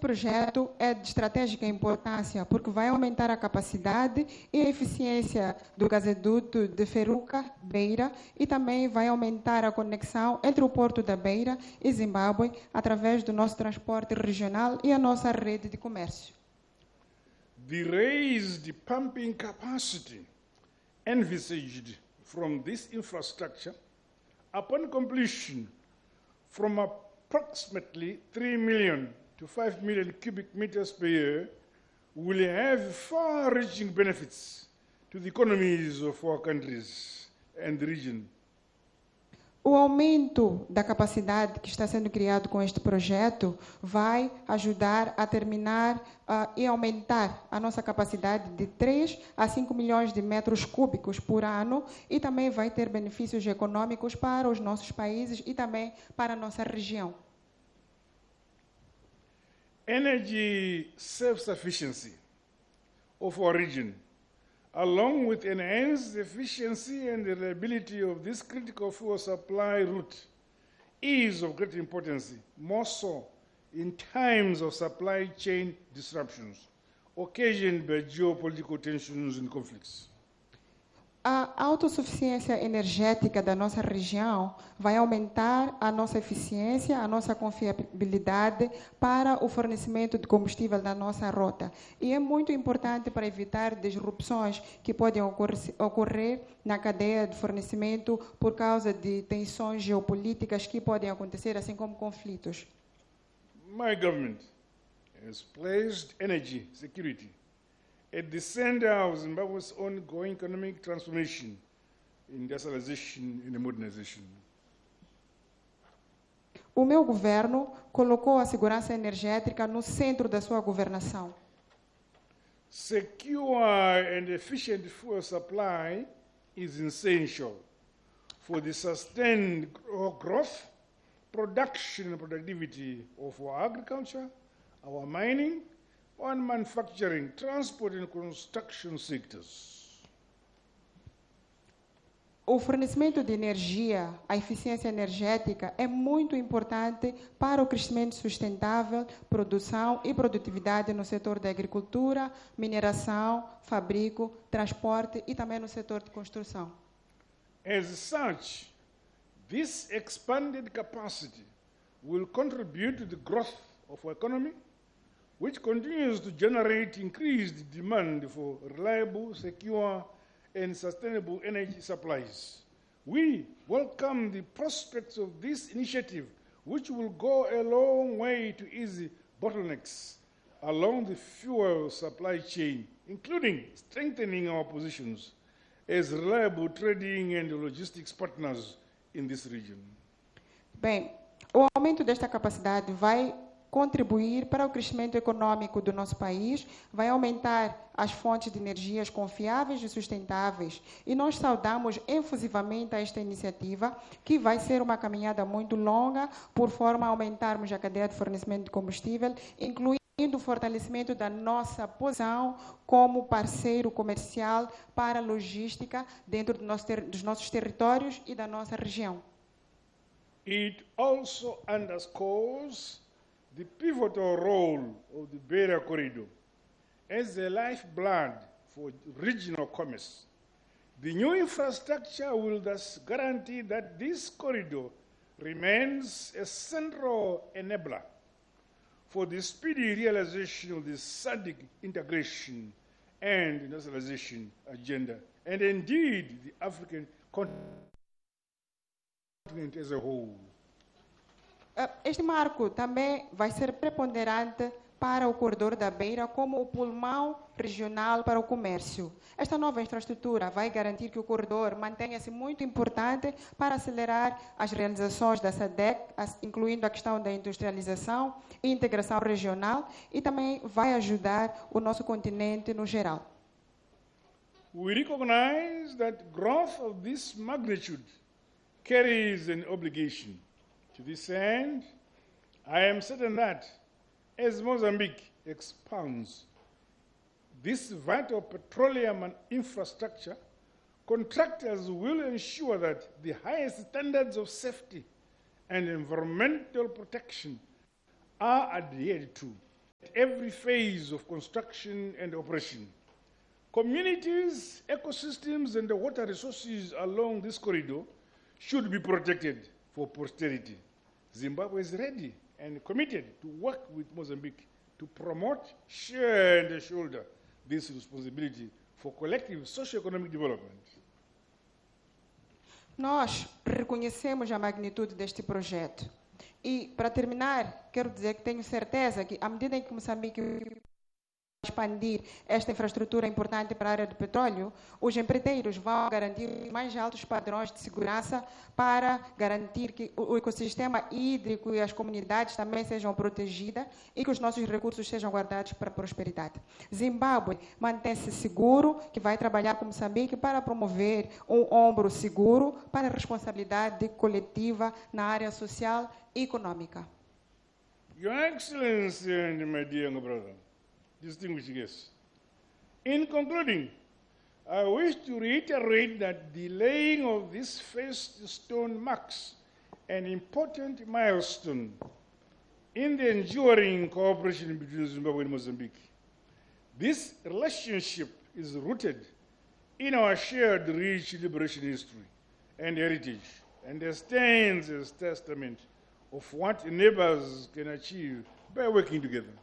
projeto é de estratégica importância porque vai aumentar a capacidade e a eficiência do gasoduto de Feruca-Beira e também vai aumentar a conexão entre o Porto da Beira e Zimbábue através do nosso transporte regional e a nossa rede de comércio. The raised pumping capacity envisaged from this infrastructure, upon completion, from approximately 3 million to 5 million cubic meters per year, will have far-reaching benefits to the economies of our countries and the region. O aumento da capacidade que está sendo criado com este projeto vai ajudar a terminar e aumentar a nossa capacidade de 3 a 5 milhões de metros cúbicos por ano e também vai ter benefícios econômicos para os nossos países e também para a nossa região. Energy self-sufficiency of our region, along with enhanced efficiency and reliability of this critical fuel supply route, is of great importance, more so in times of supply chain disruptions occasioned by geopolitical tensions and conflicts. A autossuficiência energética da nossa região vai aumentar a nossa eficiência, a nossa confiabilidade para o fornecimento de combustível da nossa rota. E é muito importante para evitar disrupções que podem ocorrer na cadeia de fornecimento por causa de tensões geopolíticas que podem acontecer, assim como conflitos. My government has placed energy security at the center of Zimbabwe's ongoing economic transformation, industrialization and modernization. O meu governo colocou a segurança energética no centro da sua governação. Secure and efficient fuel supply is essential for the sustained growth, production and productivity of our agriculture, our mining, on manufacturing, transport and construction sectors. O fornecimento de energia, a eficiência energética é muito importante para o crescimento sustentável, produção e produtividade no setor da agricultura, mineração, fabrico, transporte e também no setor de construção. As such, this expanded capacity will contribute to the growth of our economy, which continues to generate increased demand for reliable, secure, and sustainable energy supplies. We welcome the prospects of this initiative, which will go a long way to ease bottlenecks along the fuel supply chain, including strengthening our positions as reliable trading and logistics partners in this region. Bem, o aumento desta capacidade vai contribuir para o crescimento econômico do nosso país, vai aumentar as fontes de energias confiáveis e sustentáveis. E nós saudamos efusivamente esta iniciativa, que vai ser uma caminhada muito longa, por forma a aumentarmos a cadeia de fornecimento de combustível, incluindo o fortalecimento da nossa posição como parceiro comercial para a logística dentro dos nossos territórios e da nossa região. It also underscores the pivotal role of the Beira Corridor as the lifeblood for regional commerce. The new infrastructure will thus guarantee that this corridor remains a central enabler for the speedy realization of the SADC integration and industrialization agenda, and indeed the African continent as a whole. Este marco também vai ser preponderante para o corredor da Beira como o pulmão regional para o comércio. Esta nova infraestrutura vai garantir que o corredor mantenha-se muito importante para acelerar as realizações da SADC, incluindo a questão da industrialização e integração regional, e também vai ajudar o nosso continente no geral. We recognize that growth of this magnitude carries an obligation. To this end, I am certain that, as Mozambique expands this vital petroleum and infrastructure, contractors will ensure that the highest standards of safety and environmental protection are adhered to, every phase of construction and operation. Communities, ecosystems, and the water resources along this corridor should be protected for posterity. Zimbabwe is ready and committed to work with Mozambique to promote, share, and shoulder this responsibility for collective socio-economic development. Nós reconhecemos a magnitude deste projeto. E, para terminar, quero dizer que tenho certeza que, à medida em que Moçambique expandir esta infraestrutura importante para a área do petróleo, os empreiteiros vão garantir mais altos padrões de segurança para garantir que o ecossistema hídrico e as comunidades também sejam protegidas e que os nossos recursos sejam guardados para a prosperidade. Zimbábue mantém-se seguro, que vai trabalhar com Moçambique para promover um ombro seguro para a responsabilidade coletiva na área social e econômica. Your Excellency and my dear brother, distinguished guests, in concluding, I wish to reiterate that the laying of this first stone marks an important milestone in the enduring cooperation between Zimbabwe and Mozambique. This relationship is rooted in our shared rich liberation history and heritage, and stands as testament of what neighbors can achieve by working together.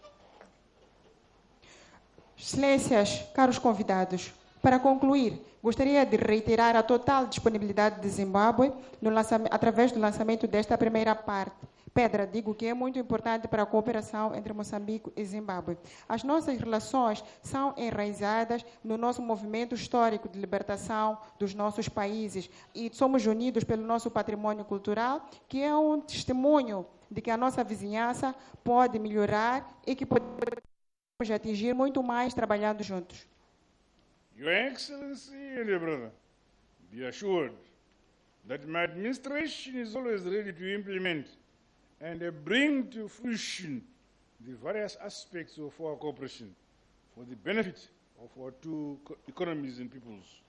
Excelências, caros convidados, para concluir, gostaria de reiterar a total disponibilidade de Zimbábue através do lançamento desta primeira pedra, digo que é muito importante para a cooperação entre Moçambique e Zimbábue. As nossas relações são enraizadas no nosso movimento histórico de libertação dos nossos países e somos unidos pelo nosso patrimônio cultural, que é um testemunho de que a nossa vizinhança pode melhorar e que podemos atingir muito mais trabalhando juntos. Your Excellency and your brother, be assured that my administration is always ready to implement and bring to fruition the various aspects of our cooperation for the benefit of our two economies and peoples.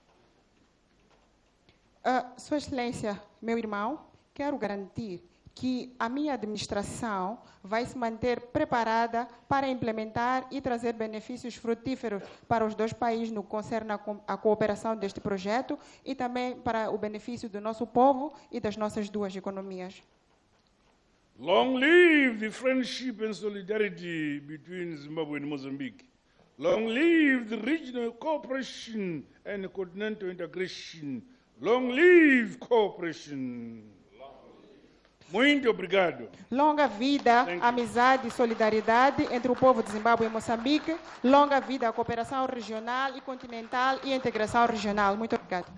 Sua Excelência, meu irmão, quero garantir que a minha administração vai se manter preparada para implementar e trazer benefícios frutíferos para os dois países no que concerne à cooperação deste projeto e também para o benefício do nosso povo e das nossas duas economias. Long live the friendship and solidarity between Zimbabwe and Mozambique. Long live the regional cooperation and continental integration. Long live cooperation. Muito obrigado. Longa vida, amizade e solidariedade entre o povo de Zimbábue e Moçambique. Longa vida a cooperação regional e continental e a integração regional. Muito obrigado.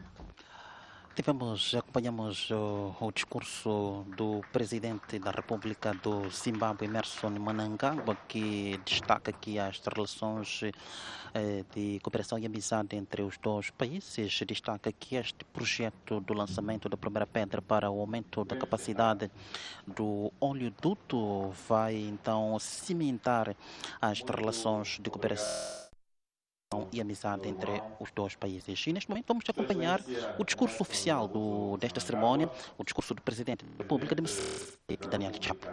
Acompanhamos o discurso do presidente da República do Zimbábue, Emmerson Mnangagwa, que destaca que as relações de cooperação e amizade entre os dois países, destaca que este projeto do lançamento da primeira pedra para o aumento da capacidade do oleoduto vai então cimentar as relações de cooperação e amizade entre os dois países. E neste momento vamos acompanhar o discurso oficial desta cerimónia, o discurso do Presidente da República de Moçambique, Daniel Chapo.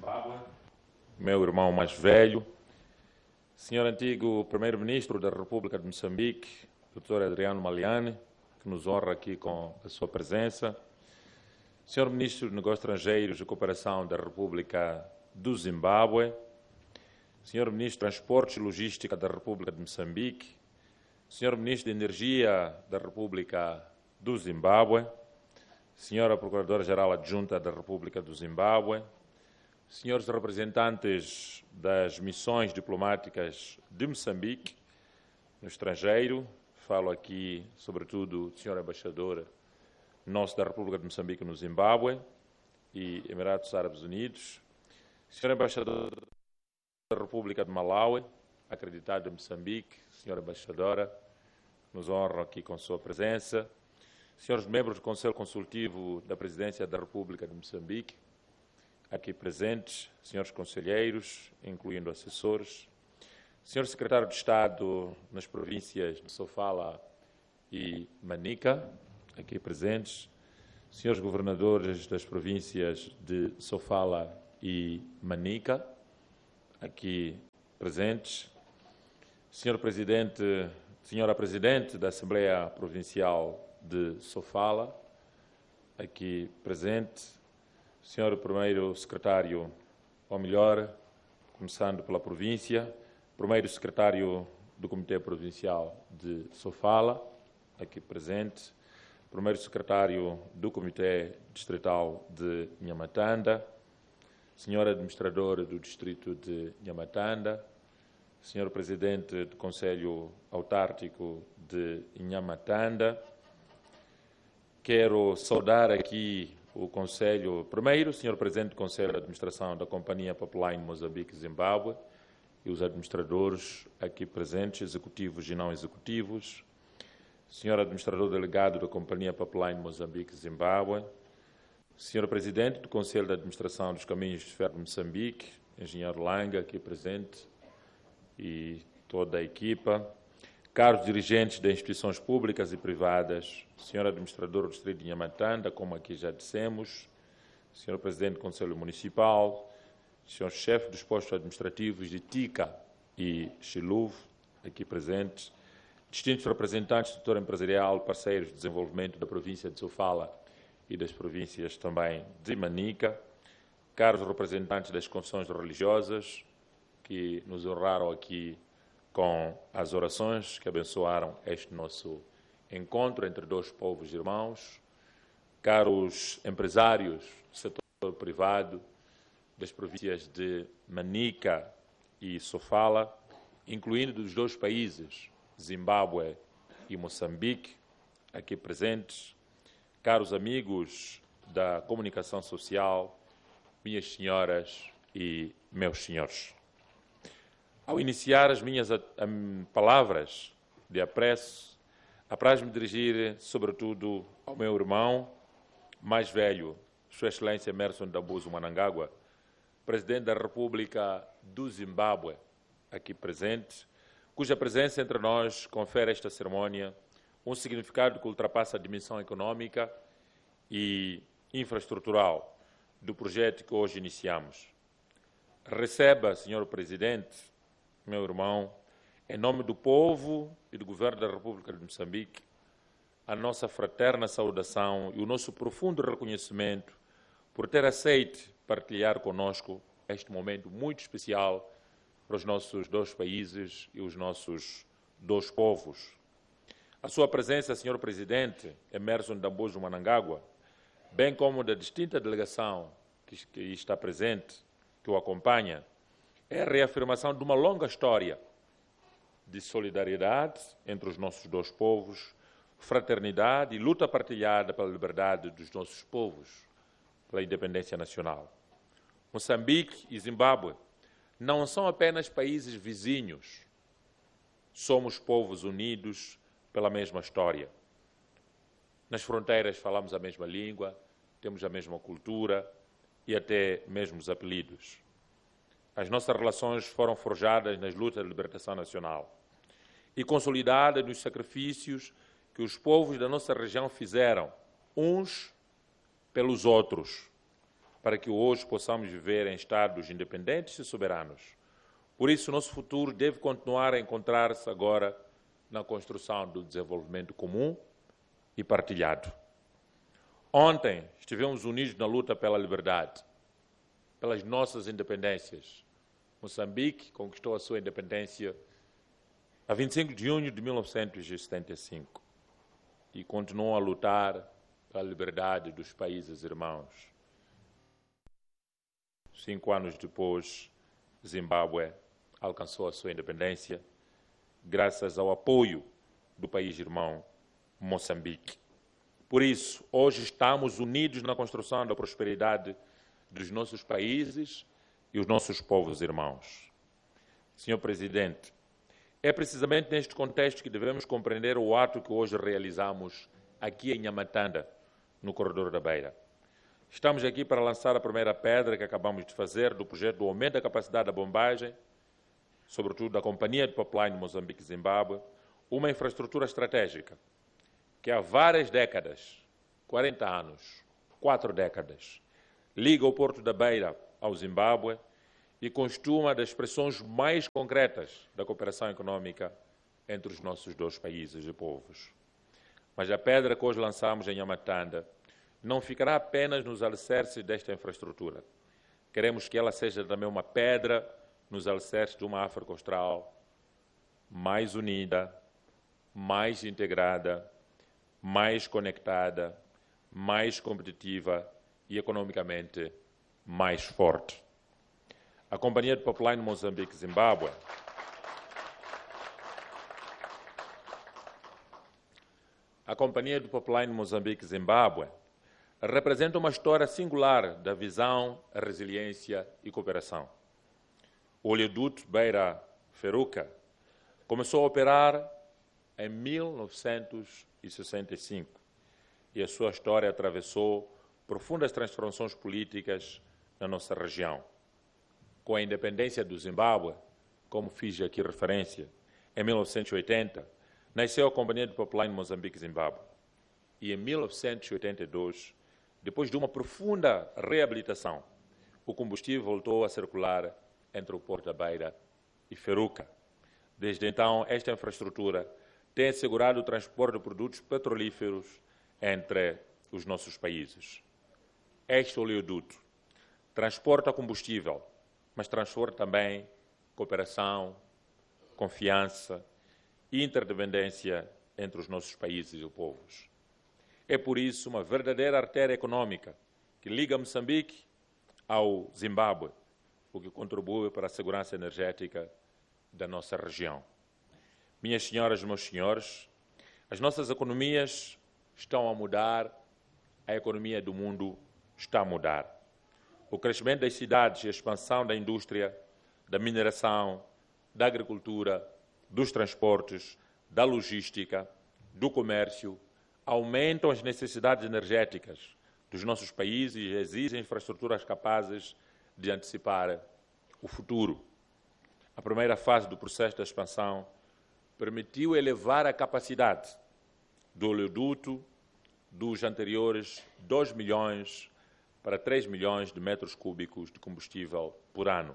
Meu irmão mais velho, senhor antigo Primeiro-Ministro da República de Moçambique, Dr. Adriano Maliani, que nos honra aqui com a sua presença, senhor Ministro de Negócios Estrangeiros e Cooperação da República do Zimbábue, senhor Ministro de Transportes e Logística da República de Moçambique, senhor Ministro de Energia da República do Zimbábue, senhora Procuradora-Geral Adjunta da República do Zimbábue, senhores representantes das missões diplomáticas de Moçambique no estrangeiro, falo aqui, sobretudo, do senhor embaixador nosso da República de Moçambique no Zimbábue e Emirados Árabes Unidos, senhor embaixador da República de Malawi, acreditado em Moçambique, senhora embaixadora, nos honra aqui com sua presença, senhores membros do Conselho Consultivo da Presidência da República de Moçambique, aqui presentes, senhores conselheiros, incluindo assessores, senhor secretário de Estado nas províncias de Sofala e Manica, aqui presentes, senhores governadores das províncias de Sofala e Manica, aqui presentes, Senhora Presidente da Assembleia Provincial de Sofala, aqui presente, Senhor Primeiro Secretário, ou melhor, começando pela província, Primeiro Secretário do Comitê Provincial de Sofala, aqui presente, Primeiro Secretário do Comitê Distrital de Nhamatanda, Senhor Administrador do Distrito de Nhamatanda, Senhor Presidente do Conselho Autárquico de Nhamatanda. Quero saudar aqui o Conselho, primeiro, Senhor Presidente do Conselho de Administração da Companhia Pipeline Moçambique-Zimbábue e os administradores aqui presentes, executivos e não executivos, Senhor Administrador Delegado da Companhia Pipeline Moçambique-Zimbábue, Senhor Presidente do Conselho de Administração dos Caminhos de Ferro de Moçambique, Engenheiro Langa, aqui presente, e toda a equipa, caros dirigentes de instituições públicas e privadas, Senhor Administrador do Distrito de Nhamatanda, como aqui já dissemos, Senhor Presidente do Conselho Municipal, Senhor Chefe dos Postos Administrativos de Tica e Xiluve, aqui presentes, distintos representantes do setor empresarial, parceiros de desenvolvimento da província de Sofala e das províncias também de Manica, caros representantes das confissões religiosas que nos honraram aqui com as orações que abençoaram este nosso encontro entre dois povos irmãos, caros empresários do setor privado das províncias de Manica e Sofala, incluindo dos dois países, Zimbábue e Moçambique, aqui presentes, caros amigos da comunicação social, minhas senhoras e meus senhores. Ao iniciar as minhas palavras de apreço, apraz-me dirigir, sobretudo, ao meu irmão mais velho, Sua Excelência Emmerson Dambuzo Mnangagwa, Presidente da República do Zimbábue, aqui presente, cuja presença entre nós confere a esta cerimônia um significado que ultrapassa a dimensão econômica e infraestrutural do projeto que hoje iniciamos. Receba, Senhor Presidente, meu irmão, em nome do povo e do Governo da República de Moçambique, a nossa fraterna saudação e o nosso profundo reconhecimento por ter aceito partilhar conosco este momento muito especial para os nossos dois países e os nossos dois povos. A sua presença, Senhor Presidente Emmerson Dambuzo Mnangagwa, bem como da distinta delegação que está presente, que o acompanha, é a reafirmação de uma longa história de solidariedade entre os nossos dois povos, fraternidade e luta partilhada pela liberdade dos nossos povos, pela independência nacional. Moçambique e Zimbábue não são apenas países vizinhos, somos povos unidos pela mesma história. Nas fronteiras falamos a mesma língua, temos a mesma cultura e até mesmos apelidos. As nossas relações foram forjadas nas lutas de libertação nacional e consolidadas nos sacrifícios que os povos da nossa região fizeram, uns pelos outros, para que hoje possamos viver em estados independentes e soberanos. Por isso, nosso futuro deve continuar a encontrar-se agora na construção do desenvolvimento comum e partilhado. Ontem estivemos unidos na luta pela liberdade, pelas nossas independências. Moçambique conquistou a sua independência a 25 de junho de 1975 e continuou a lutar pela liberdade dos países irmãos. 5 anos depois, Zimbábue alcançou a sua independência graças ao apoio do país irmão Moçambique. Por isso, hoje estamos unidos na construção da prosperidade dos nossos países e os nossos povos irmãos. Senhor Presidente, é precisamente neste contexto que devemos compreender o ato que hoje realizamos aqui em Nhamatanda, no Corredor da Beira. Estamos aqui para lançar a primeira pedra que acabamos de fazer do projeto do aumento da capacidade da bombagem, sobretudo da Companhia de Pipeline Moçambique e Zimbábue, uma infraestrutura estratégica que há várias décadas, 40 anos, 4 décadas, liga o Porto da Beira ao Zimbábue e constitui uma das expressões mais concretas da cooperação econômica entre os nossos dois países e povos. Mas a pedra que hoje lançamos em Yamatanda não ficará apenas nos alicerces desta infraestrutura. Queremos que ela seja também uma pedra nos alicerces de uma África Austral mais unida, mais integrada, mais conectada, mais competitiva e economicamente mais forte. A Companhia de Pipeline Moçambique-Zimbábue representa uma história singular da visão, a resiliência e cooperação. O oleoduto Beira-Feruca começou a operar em 1965 e a sua história atravessou profundas transformações políticas na nossa região. Com a independência do Zimbábue, como fiz aqui referência, em 1980, nasceu a Companhia de Pipeline Moçambique-Zimbábue. E em 1982, depois de uma profunda reabilitação, o combustível voltou a circular entre o Porto da Beira e Feruca. Desde então, esta infraestrutura tem assegurado o transporte de produtos petrolíferos entre os nossos países. Este oleoduto transporta combustível, mas transporta também cooperação, confiança e interdependência entre os nossos países e povos. É por isso uma verdadeira artéria econômica que liga Moçambique ao Zimbábue, o que contribui para a segurança energética da nossa região. Minhas senhoras e meus senhores, as nossas economias estão a mudar, a economia do mundo está a mudar. O crescimento das cidades e a expansão da indústria, da mineração, da agricultura, dos transportes, da logística, do comércio, aumentam as necessidades energéticas dos nossos países e exigem infraestruturas capazes de antecipar o futuro. A primeira fase do processo de expansão permitiu elevar a capacidade do oleoduto dos anteriores 2 milhões para 3 milhões de metros cúbicos de combustível por ano.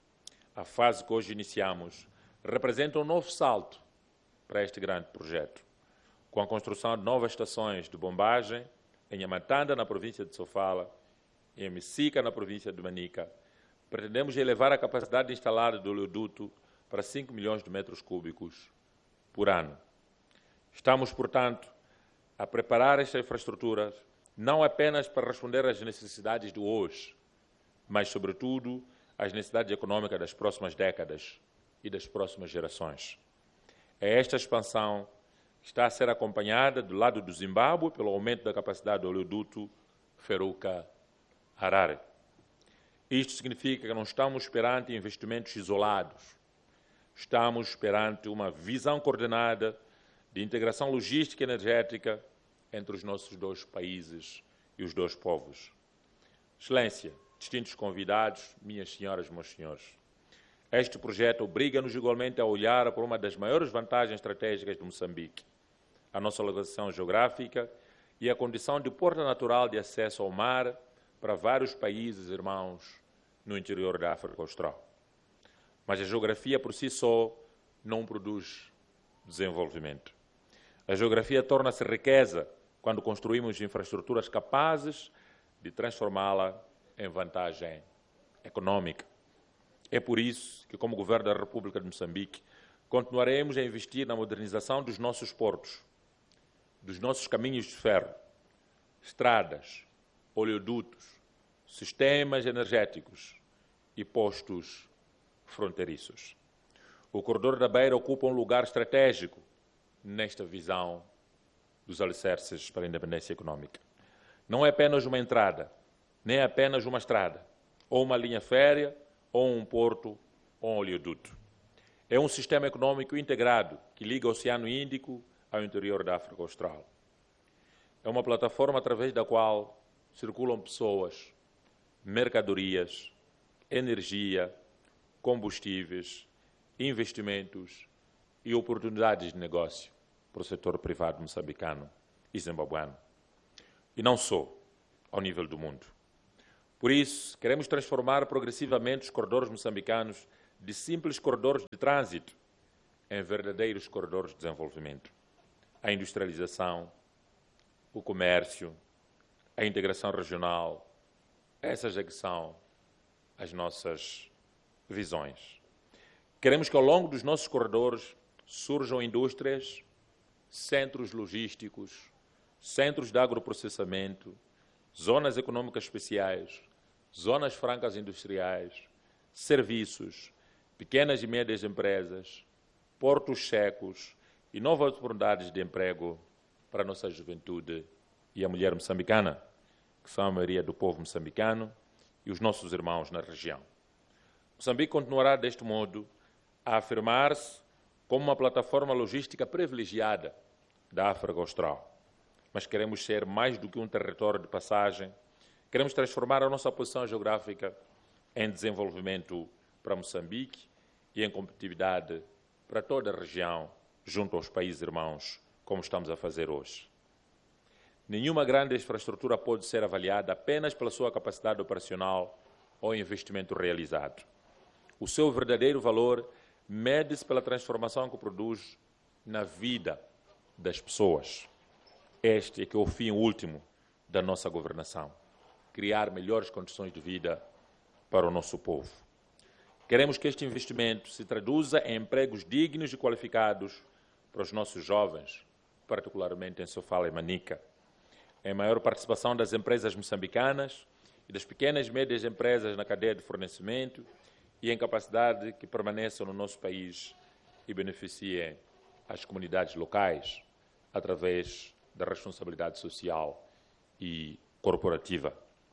A fase que hoje iniciamos representa um novo salto para este grande projeto, com a construção de novas estações de bombagem em Yamatanda, na província de Sofala, e em Messica, na província de Manica. Pretendemos elevar a capacidade instalada do oleoduto para 5 milhões de metros cúbicos por ano. Estamos, portanto, a preparar esta infraestrutura não apenas para responder às necessidades de hoje, mas, sobretudo, às necessidades econômicas das próximas décadas e das próximas gerações. É esta expansão que está a ser acompanhada do lado do Zimbábue pelo aumento da capacidade do oleoduto Feruca-Harare. Isto significa que não estamos perante investimentos isolados. Estamos perante uma visão coordenada de integração logística e energética entre os nossos dois países e os dois povos. Excelência, distintos convidados, minhas senhoras e meus senhores, este projeto obriga-nos igualmente a olhar para uma das maiores vantagens estratégicas de Moçambique, a nossa localização geográfica e a condição de porta natural de acesso ao mar para vários países irmãos no interior da África Austral. Mas a geografia por si só não produz desenvolvimento. A geografia torna-se riqueza quando construímos infraestruturas capazes de transformá-la em vantagem econômica. É por isso que, como Governo da República de Moçambique, continuaremos a investir na modernização dos nossos portos, dos nossos caminhos de ferro, estradas, oleodutos, sistemas energéticos e postos fronteiriços. O Corredor da Beira ocupa um lugar estratégico nesta visão dos alicerces para a independência econômica. Não é apenas uma entrada, nem apenas uma estrada, ou uma linha férrea, ou um porto, ou um oleoduto. É um sistema econômico integrado que liga o Oceano Índico ao interior da África Austral. É uma plataforma através da qual circulam pessoas, mercadorias, energia, combustíveis, investimentos e oportunidades de negócio para o setor privado moçambicano e zimbabuano. E não só ao nível do mundo. Por isso, queremos transformar progressivamente os corredores moçambicanos de simples corredores de trânsito em verdadeiros corredores de desenvolvimento. A industrialização, o comércio, a integração regional, essas é que são as nossas visões. Queremos que ao longo dos nossos corredores surjam indústrias, centros logísticos, centros de agroprocessamento, zonas econômicas especiais, zonas francas industriais, serviços, pequenas e médias empresas, portos secos e novas oportunidades de emprego para a nossa juventude e a mulher moçambicana, que são a maioria do povo moçambicano e os nossos irmãos na região. Moçambique continuará, deste modo, a afirmar-se como uma plataforma logística privilegiada da África Austral. Mas queremos ser mais do que um território de passagem, queremos transformar a nossa posição geográfica em desenvolvimento para Moçambique e em competitividade para toda a região, junto aos países irmãos, como estamos a fazer hoje. Nenhuma grande infraestrutura pode ser avaliada apenas pela sua capacidade operacional ou investimento realizado. O seu verdadeiro valor mede-se pela transformação que produz na vida das pessoas. Este é que é o fim último da nossa governação: criar melhores condições de vida para o nosso povo. Queremos que este investimento se traduza em empregos dignos e qualificados para os nossos jovens, particularmente em Sofala e Manica, em maior participação das empresas moçambicanas e das pequenas e médias empresas na cadeia de fornecimento e em capacidade que permaneçam no nosso país e beneficiem as comunidades locais através da responsabilidade social e corporativa.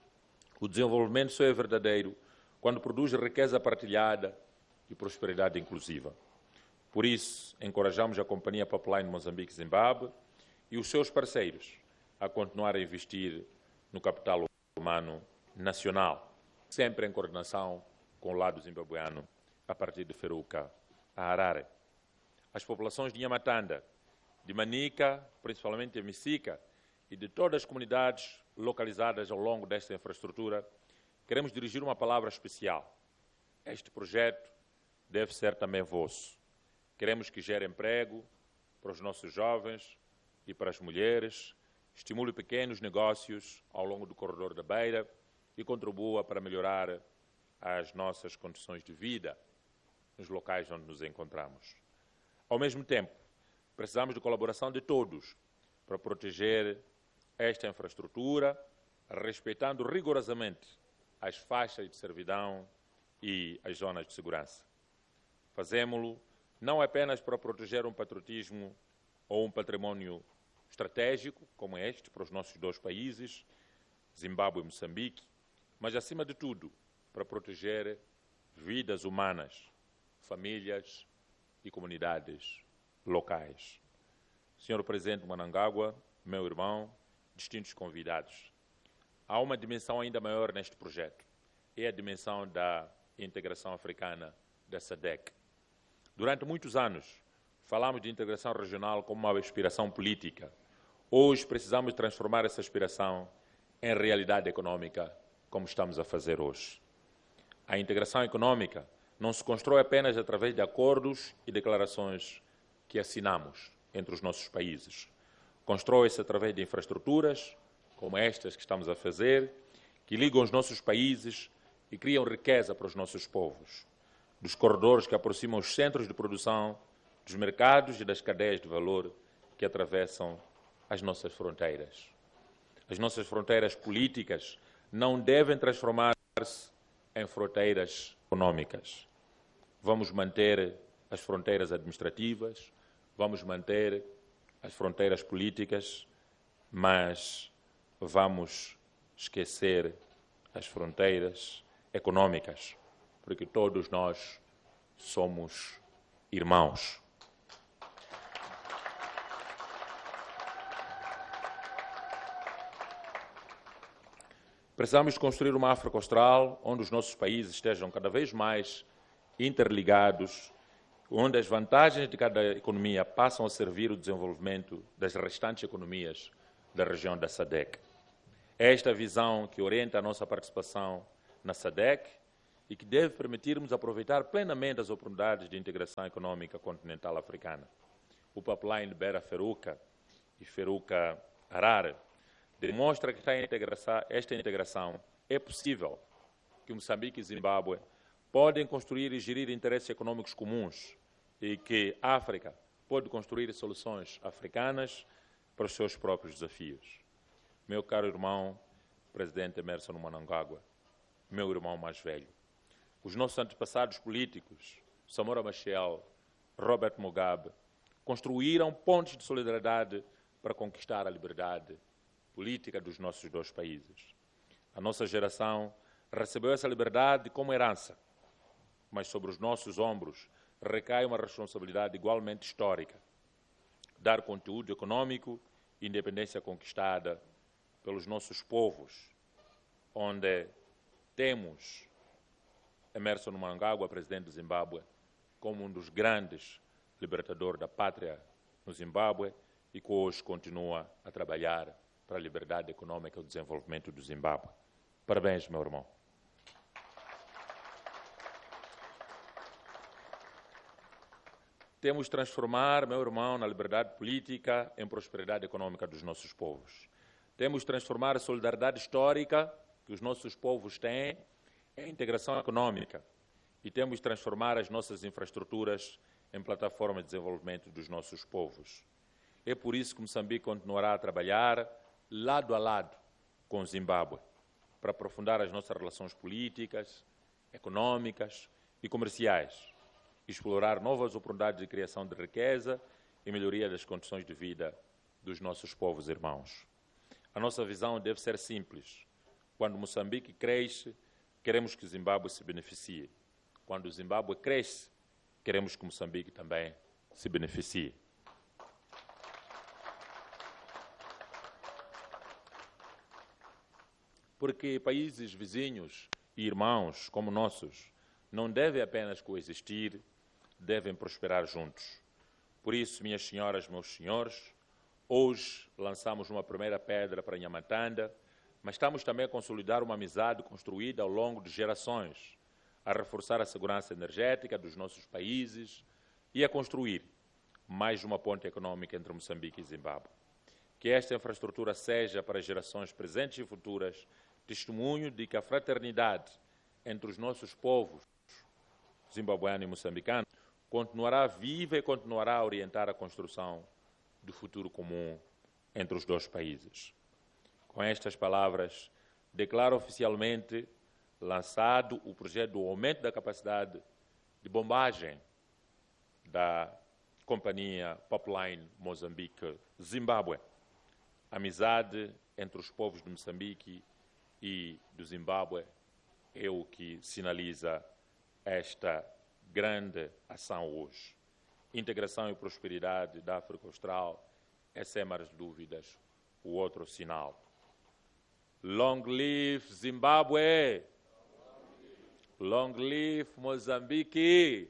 O desenvolvimento só é verdadeiro quando produz riqueza partilhada e prosperidade inclusiva. Por isso, encorajamos a Companhia Pipeline Moçambique-Zimbábue e os seus parceiros a continuar a investir no capital humano nacional, sempre em coordenação com o lado zimbabueano, a partir de Feruca a Harare. As populações de Nhamatanda, de Manica, principalmente de Misica, e de todas as comunidades localizadas ao longo desta infraestrutura, queremos dirigir uma palavra especial. Este projeto deve ser também vosso. Queremos que gere emprego para os nossos jovens e para as mulheres, estimule pequenos negócios ao longo do corredor da Beira e contribua para melhorar as nossas condições de vida nos locais onde nos encontramos. Ao mesmo tempo, precisamos de colaboração de todos para proteger esta infraestrutura, respeitando rigorosamente as faixas de servidão e as zonas de segurança. Fazemo-lo não apenas para proteger um patriotismo ou um património estratégico, como este, para os nossos dois países, Zimbábue e Moçambique, mas, acima de tudo, para proteger vidas humanas, famílias e comunidades locais. Senhor Presidente Mnangagwa, meu irmão, distintos convidados, há uma dimensão ainda maior neste projeto. É a dimensão da integração africana da SADC. Durante muitos anos, falamos de integração regional como uma aspiração política. Hoje, precisamos transformar essa aspiração em realidade econômica, como estamos a fazer hoje. A integração econômica não se constrói apenas através de acordos e declarações que assinamos entre os nossos países. Constrói-se através de infraestruturas, como estas que estamos a fazer, que ligam os nossos países e criam riqueza para os nossos povos. Dos corredores que aproximam os centros de produção, dos mercados e das cadeias de valor que atravessam as nossas fronteiras. As nossas fronteiras políticas não devem transformar-se em fronteiras econômicas. Vamos manter as fronteiras administrativas, vamos manter as fronteiras políticas, mas vamos esquecer as fronteiras econômicas, porque todos nós somos irmãos. Precisamos construir uma África Austral onde os nossos países estejam cada vez mais interligados, onde as vantagens de cada economia passam a servir o desenvolvimento das restantes economias da região da SADC. É esta visão que orienta a nossa participação na SADC e que deve permitir-nos aproveitar plenamente as oportunidades de integração econômica continental africana. O pipeline Beira-Feruca e Feruca-Harare demonstra que esta integração é possível, que Moçambique e Zimbábue podem construir e gerir interesses econômicos comuns e que a África pode construir soluções africanas para os seus próprios desafios. Meu caro irmão, presidente Emmerson Mnangagwa, meu irmão mais velho, os nossos antepassados políticos, Samora Machel, Robert Mugabe, construíram pontes de solidariedade para conquistar a liberdade política dos nossos dois países. A nossa geração recebeu essa liberdade como herança, mas sobre os nossos ombros recai uma responsabilidade igualmente histórica: dar conteúdo econômico e independência conquistada pelos nossos povos, onde temos Emmerson Mnangagwa, presidente do Zimbábue, como um dos grandes libertadores da pátria no Zimbábue e que hoje continua a trabalhar para a liberdade econômica e o desenvolvimento do Zimbábue. Parabéns, meu irmão. Temos de transformar, meu irmão, na liberdade política em prosperidade econômica dos nossos povos. Temos de transformar a solidariedade histórica que os nossos povos têm em integração econômica e temos de transformar as nossas infraestruturas em plataforma de desenvolvimento dos nossos povos. É por isso que Moçambique continuará a trabalhar lado a lado com o Zimbábue para aprofundar as nossas relações políticas, econômicas e comerciais, explorar novas oportunidades de criação de riqueza e melhoria das condições de vida dos nossos povos irmãos. A nossa visão deve ser simples. Quando Moçambique cresce, queremos que o Zimbábue se beneficie. Quando o Zimbábue cresce, queremos que Moçambique também se beneficie. Porque países vizinhos e irmãos como nossos não devem apenas coexistir, devem prosperar juntos. Por isso, minhas senhoras, meus senhores, hoje lançamos uma primeira pedra para Nhamatanda, mas estamos também a consolidar uma amizade construída ao longo de gerações, a reforçar a segurança energética dos nossos países e a construir mais uma ponte econômica entre Moçambique e Zimbábue. Que esta infraestrutura seja para gerações presentes e futuras testemunho de que a fraternidade entre os nossos povos, zimbabuano e moçambicano, continuará viva e continuará a orientar a construção do futuro comum entre os dois países. Com estas palavras, declaro oficialmente lançado o projeto do aumento da capacidade de bombagem da companhia Pipeline Moçambique-Zimbábue. Amizade entre os povos de Moçambique e do Zimbábue é o que sinaliza esta grande ação hoje. Integração e prosperidade da África Austral é, sem mais dúvidas, o outro sinal. Long live Zimbábue! Long live Moçambique!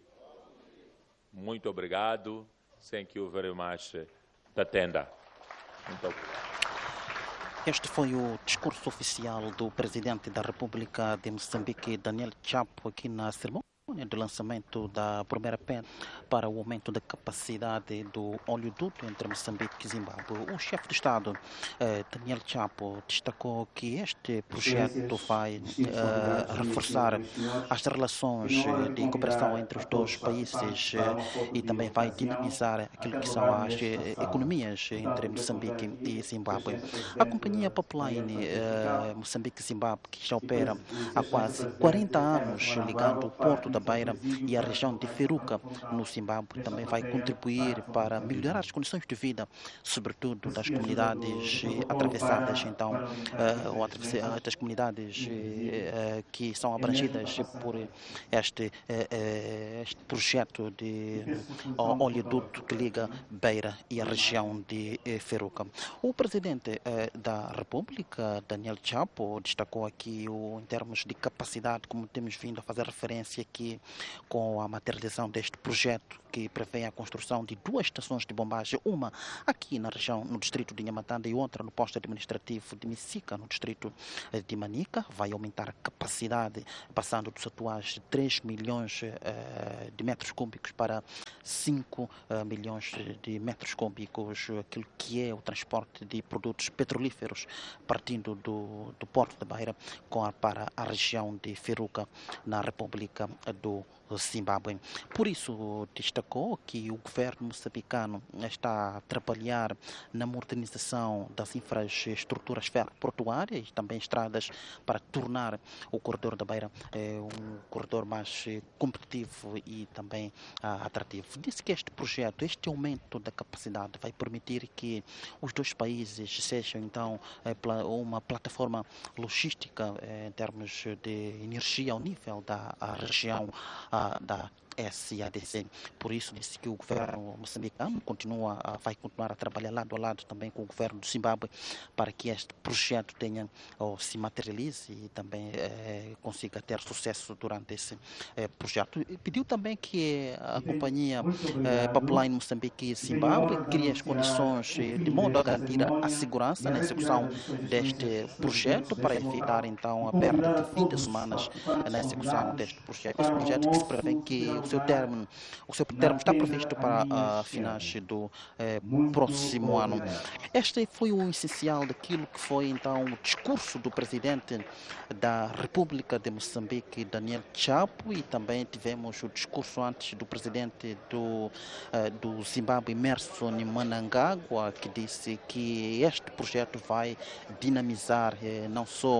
Muito obrigado. Thank you very much, Tatenda. Muito obrigado. Este foi o discurso oficial do presidente da República de Moçambique, Daniel Chapo, aqui na cerimônia do lançamento da primeira pedra para o aumento da capacidade do oleoduto entre Moçambique e Zimbábue. O chefe de Estado, Daniel Chapo, destacou que este projeto vai reforçar as relações de cooperação entre os dois países e também vai dinamizar aquilo que são as economias entre Moçambique e Zimbábue. A companhia Pipeline Moçambique-Zimbábue, que já opera há quase 40 anos, ligando o Porto da Beira e a região de Feruca, no Zimbábue, também vai contribuir para melhorar as condições de vida, sobretudo das comunidades atravessadas, então, ou das comunidades que são abrangidas por este projeto de oleoduto que liga Beira e a região de Feruca. O presidente da República, Daniel Chapo, destacou aqui em termos de capacidade, como temos vindo a fazer referência aqui, que com a materialização deste projeto que prevê a construção de 2 estações de bombagem, uma aqui na região, no distrito de Nhamatanda, e outra no posto administrativo de Micica, no distrito de Manica, vai aumentar a capacidade, passando dos atuais 3 milhões de metros cúbicos para 5 milhões de metros cúbicos, aquilo que é o transporte de produtos petrolíferos partindo do Porto da Beira para a região de Feruca, na República do Zimbábue. Por isso, destacou que o governo moçambicano está a trabalhar na modernização das infraestruturas ferroportuárias e também estradas para tornar o corredor da Beira um corredor mais competitivo e também atrativo. Disse que este projeto, este aumento da capacidade vai permitir que os 2 países sejam então uma plataforma logística em termos de energia ao nível da região da SADC. Por isso disse que o governo moçambicano vai continuar a trabalhar lado a lado também com o governo do Zimbábue para que este projeto tenha ou se materialize e também consiga ter sucesso durante esse projeto. E pediu também que a companhia Pipeline Moçambique e Zimbábue crie as condições de modo a garantir a segurança na execução deste projeto para evitar então a perda de 20 semanas na execução deste projeto. Esse projeto que se prevê que o seu termo está previsto para finais do próximo ano. Este foi o essencial daquilo que foi então o discurso do presidente da República de Moçambique, Daniel Chapo, e também tivemos o discurso antes do presidente do Zimbábue, Emmerson Mnangagwa, que disse que este projeto vai dinamizar não só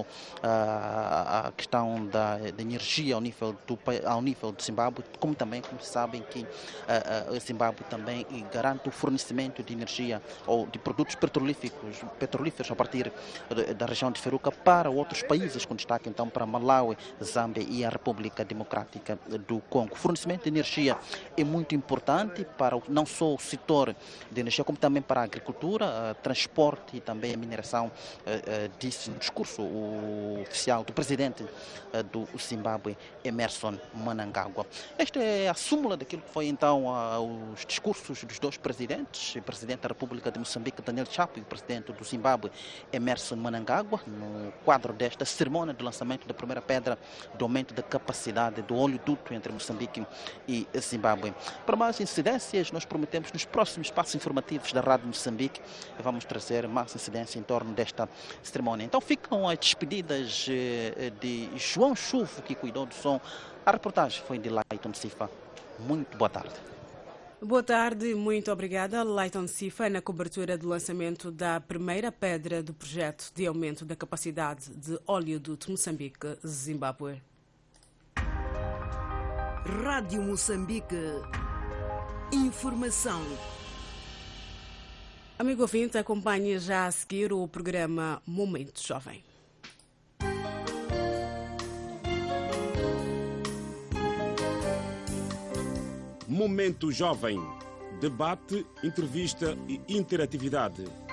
a questão da energia ao nível do Zimbábue, como também, como sabem, que o Zimbábue também garante o fornecimento de energia ou de produtos petrolíferos a partir da região de Feruca para outros países, com destaque então para Malawi, Zâmbia e a República Democrática do Congo. O fornecimento de energia é muito importante para não só o setor de energia, como também para a agricultura, transporte e também a mineração, disse no discurso oficial do presidente do Zimbábue, Emmerson Mnangagwa. Esta é a súmula daquilo que foi então os discursos dos 2 presidentes, o presidente da República de Moçambique, Daniel Chapo, e o presidente do Zimbábue, Emmerson Mnangagwa, no quadro desta cerimônia de lançamento da primeira pedra do aumento da capacidade do oleoduto entre Moçambique e Zimbábue. Para mais incidências, nós prometemos nos próximos passos informativos da Rádio Moçambique, vamos trazer mais incidência em torno desta cerimônia. Então ficam as despedidas de João Chuvo, que cuidou do som. A reportagem foi de Layton Sifa. Muito boa tarde. Boa tarde, muito obrigada, Layton Sifa, na cobertura do lançamento da primeira pedra do projeto de aumento da capacidade de oleoduto Moçambique-Zimbábue. Rádio Moçambique. Informação. Amigo ouvinte, acompanhe já a seguir o programa Momento Jovem. Momento Jovem. Debate, entrevista e interatividade.